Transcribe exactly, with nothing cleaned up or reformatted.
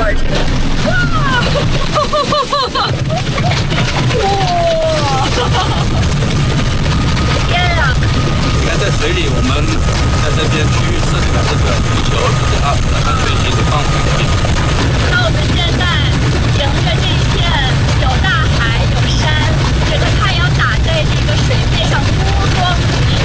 儿去。哇！哇！天啊！ 你看在水里，我们在这边去设计的这个皮球，就是啊，让它水形的放回去。 那我们